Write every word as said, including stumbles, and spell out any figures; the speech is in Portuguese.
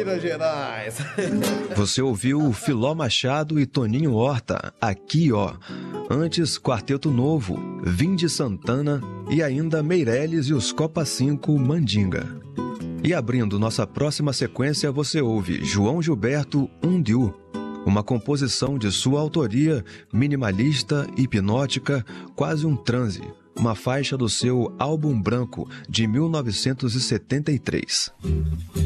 Minas Gerais. Você ouviu o Filó Machado e Toninho Horta, Aqui Ó. Antes, Quarteto Novo, Vinde Santana e ainda Meirelles e os Copa cinco Mandinga. E abrindo nossa próxima sequência, você ouve João Gilberto Undiu, uma composição de sua autoria, minimalista, hipnótica, quase um transe, uma faixa do seu Álbum Branco, de mil novecentos e setenta e três.